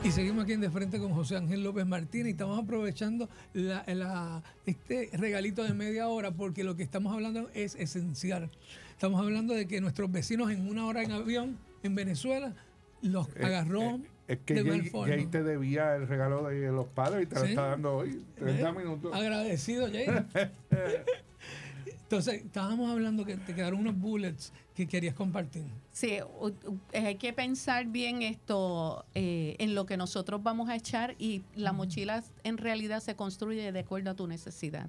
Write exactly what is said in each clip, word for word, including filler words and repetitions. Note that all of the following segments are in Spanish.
Y seguimos aquí en De Frente con José Ángel López Martínez y estamos aprovechando la, la, este regalito de media hora porque lo que estamos hablando es esencial. Estamos hablando de que nuestros vecinos en una hora en avión en Venezuela los Eh, agarró eh, es que de mal Jay, forma. Jay te debía el regalo de los padres y te lo ¿Sí? está dando hoy, treinta ¿Eh? minutos. Agradecido, Jay. Entonces, estábamos hablando que te quedaron unos bullets que querías compartir. Sí, u- u- hay que pensar bien esto eh, en lo que nosotros vamos a echar y la mochila en realidad se construye de acuerdo a tu necesidad.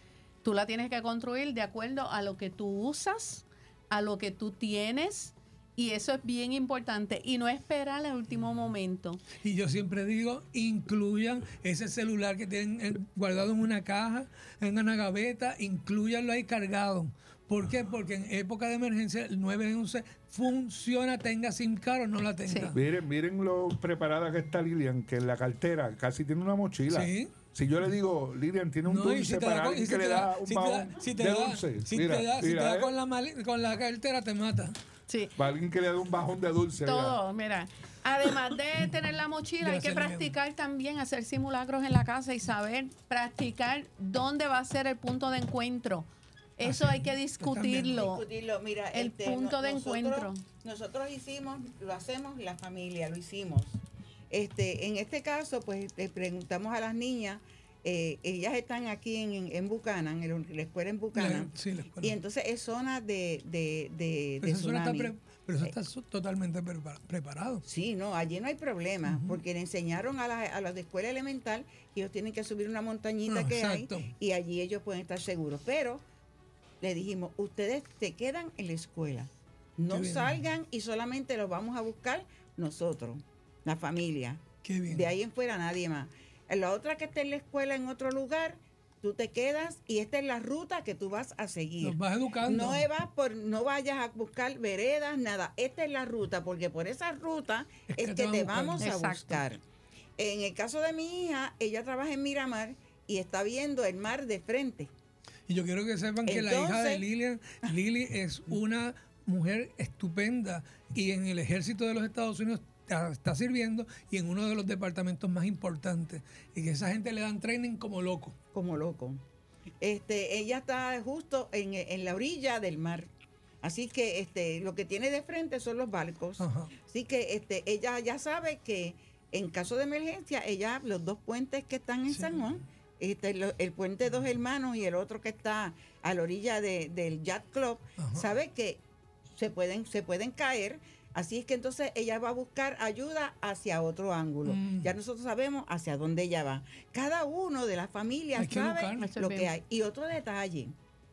Tú la tienes que construir de acuerdo a lo que tú usas, a lo que tú tienes, y eso es bien importante y no esperar al último momento. Y yo siempre digo, incluyan ese celular que tienen eh, guardado en una caja, en una gaveta, incluyanlo ahí cargado. ¿Por qué? Porque en época de emergencia el nueve once funciona, tenga SIM card o no la tenga. Sí. Miren, miren lo preparada que está Lilian, que en la cartera casi tiene una mochila. Sí. Si yo le digo, Lilian tiene un No, y dulce si te para da con- alguien y si que te le da- da un si te da- bajón si te de da- dulce. Si mira, te da, si te mira, da ¿eh? con la, mali- con la cartera, te mata. Sí. Para alguien que le dé un bajón de dulce. mira. Todo, mira. Además de tener la mochila, hay que Gracias, practicar también, hacer simulacros en la casa y saber practicar dónde va a ser el punto de encuentro. Eso Así, hay que yo discutirlo. Discutirlo. Mira, El este, punto de nosotros- encuentro. Nosotros hicimos, lo hacemos, la familia, lo hicimos. Este, en este caso, pues le preguntamos a las niñas, eh, ellas están aquí en, en, en Buchanan, en la escuela en Buchanan, La- sí, la escuela. y entonces es zona de, de, de, Pero de eso, no está tsunami. pre- pero eso está su- totalmente prepar- preparado. Sí, no, allí no hay problema, porque le enseñaron a, las a los de escuela elemental que ellos tienen que subir una montañita No, que exacto. hay y allí ellos pueden estar seguros. Pero le dijimos, ustedes se quedan en la escuela, no Qué bien. salgan y solamente los vamos a buscar nosotros, la familia. Qué bien. De ahí en fuera nadie más. La otra que esté en la escuela en otro lugar, tú te quedas y esta es la ruta que tú vas a seguir. Nos vas educando. No vas por, no vayas a buscar veredas, nada. Esta es la ruta, porque por esa ruta Es es, que que te te van vamos a buscando. buscar. En el caso de mi hija, ella trabaja en Miramar y está viendo el mar de frente. Y yo quiero que sepan que la hija de Entonces- Lilian, Lili es una mujer estupenda y en el ejército de los Estados Unidos está, está sirviendo y en uno de los departamentos más importantes. Y que esa gente le dan training como loco. Como loco. Este, ella está justo en, en la orilla del mar. Así que este, lo que tiene de frente son los barcos. Ajá. Así que este, ella ya sabe que en caso de emergencia, ella, los dos puentes que están en Sí. San Juan, este, lo- el puente Dos Hermanos y el otro que está a la orilla de- del Yacht Club, Ajá. sabe que se pueden, se pueden caer. Así es que entonces ella va a buscar ayuda hacia otro ángulo. Mm. Ya nosotros sabemos hacia dónde ella va. Cada uno de las familias Hay que sabe educar. Eso es lo bien. que hay. Y otro detalle.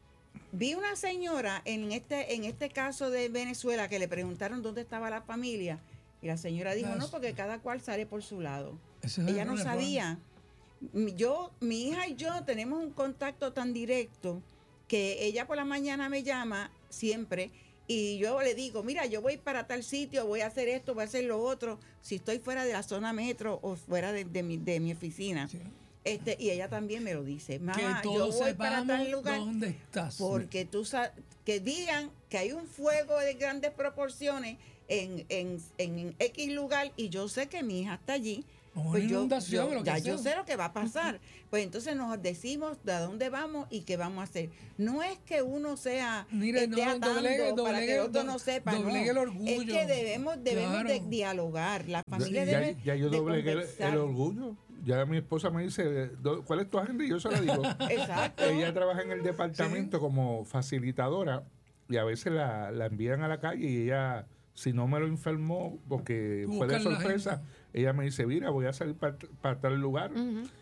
Vi una señora en este, en este caso de Venezuela que le preguntaron dónde estaba la familia. Y la señora dijo, Las- no, porque cada cual sale por su lado. Ese es Ella el no error. sabía. Mi- Yo, mi hija y yo tenemos un contacto tan directo que ella por la mañana me llama siempre y yo le digo, mira, yo voy para tal sitio, voy a hacer esto, voy a hacer lo otro, si estoy fuera de la zona metro o fuera de, de mi, de mi oficina. Sí. Este, y ella también me lo dice, Que mamá, yo todos voy para sepamos tal lugar. dónde estás. Porque tú sabes, que digan que hay un fuego de grandes proporciones en, en, en X lugar y yo sé que mi hija está allí. O una Pues yo, inundación, yo- lo que ya sea. yo sé lo que va a pasar. Pues entonces nos decimos de a dónde vamos y qué vamos a hacer. No es que uno sea Mire, esté no, atando doblegue- para que el otro doblegue- no sepa. doblegue no. el orgullo. Es que debemos, debemos Claro. de dialogar. La familia ya, debe ya yo de doblegué el, conversar. el orgullo. Ya mi esposa me dice, "Do- ¿cuál es tu agenda?" Y yo se la digo. Exacto. Ella trabaja en el departamento como facilitadora y a veces la, la envían a la calle y ella, si no me lo enfermó porque Tú fue de buscas la sorpresa, agenda. ella me dice, mira, voy a salir para, para tal lugar.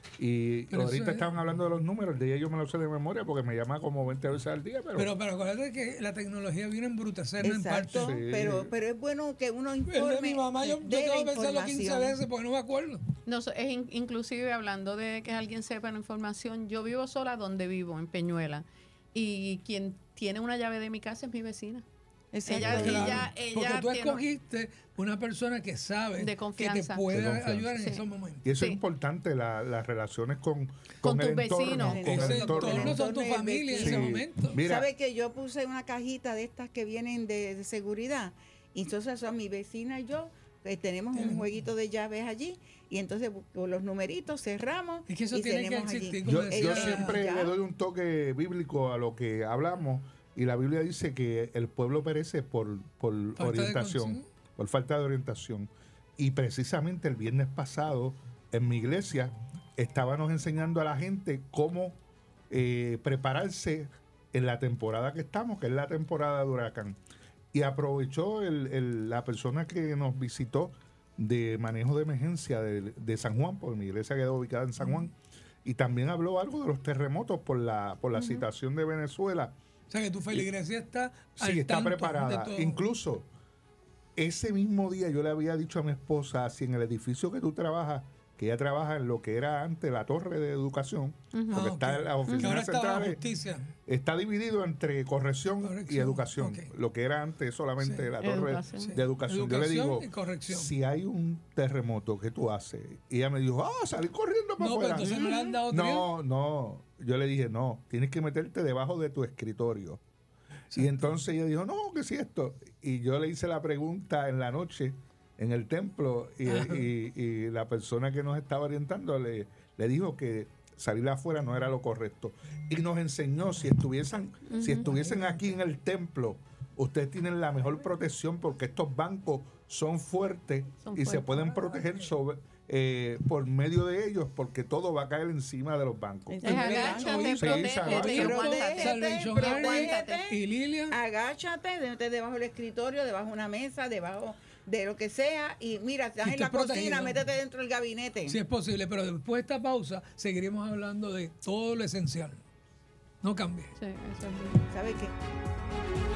Y Pero eso ahorita es- estaban hablando de los números, de ella yo me lo sé de memoria porque me llama como veinte veces al día, pero, Pero, pero acuérdate que la tecnología viene a embrutecernos en parte. Exacto, Sí. pero, pero es bueno que uno El informe de mi mamá, yo, yo de la tengo que pensarlo quince información. veces porque no me acuerdo. No, so- es in- inclusive hablando de que alguien sepa la información, yo vivo sola donde vivo, en Peñuela, y quien tiene una llave de mi casa es mi vecina. Exacto. Ella- Claro, ella- ella porque tú tiene- escogiste una persona que sabe De que te confianza. puede De confianza. ayudar en Sí. esos momentos. y eso Sí. es importante, la- las relaciones con, Con con el tus entorno. vecinos. Con Ese el entorno. entorno son tu El entorno familia en del ese Sí. momento. Mira, ¿Sabe que yo puse una cajita de estas que vienen de, de seguridad? Y entonces son mi vecina y yo eh, tenemos un jueguito de llaves allí y entonces con los numeritos cerramos Es que eso y tiene que tenemos existir, allí. como Yo, decía- yo Eh, siempre ya. le doy un toque bíblico a lo que hablamos y la Biblia dice que el pueblo perece por, por Falta de orientación, conexión. por falta de orientación. Y precisamente el viernes pasado en mi iglesia estábamos enseñando a la gente cómo eh, prepararse en la temporada que estamos, que es la temporada de huracán. Y aprovechó el- el- la persona que nos visitó de manejo de emergencia de, de San Juan, porque mi iglesia quedó ubicada en San Juan, y también habló algo de los terremotos por la, por la situación de Venezuela. O sea, que tu feligresía está al Sí, está tanto de preparada. todo. Incluso ese mismo día yo le había dicho a mi esposa, si en el edificio que tú trabajas, que ella trabaja en lo que era antes la torre de educación, porque Ah, está ok. en las Que ahora oficinas está bajo centrales, justicia. está dividido entre corrección, y Corrección, educación. ok. Lo que era antes solamente Sí. la torre Educación. Sí. de educación. Yo le Educación digo, y corrección. si hay un terremoto, ¿qué tú haces? Y ella me dijo, ah, salir corriendo para No, pero afuera. entonces no le han dado No, no. Yo le dije, no, tienes que meterte debajo de tu escritorio. Y entonces ella dijo, no, que si esto. Y yo le hice la pregunta en la noche en el templo y, y- y la persona que nos estaba orientando le, le dijo que salir afuera no era lo correcto. Y nos enseñó, si estuviesen, si estuviesen aquí en el templo, ustedes tienen la mejor protección porque estos bancos son fuertes Son y se fuertes. pueden proteger sobre, eh, por medio de ellos porque todo va a caer encima de los bancos. Es Es agáchate, Sí, protégete, salvaje. aguántate. Salvation pero Army aguántate. y Lilian. Agáchate, déjate debajo del escritorio, debajo de una mesa, debajo de lo que sea y mira, estás Y en la estés protegido. cocina, métete dentro del gabinete. Si es posible, pero después de esta pausa seguiremos hablando de todo lo esencial. No cambie. Sí, eso es bien. ¿Sabes qué?